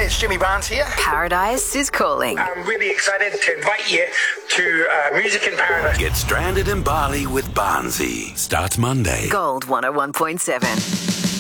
it's Jimmy Barnes here. Paradise is calling. I'm really excited to invite you to Music in Paradise. Get stranded in Bali with Barnsey. Starts Monday. Gold 101.7.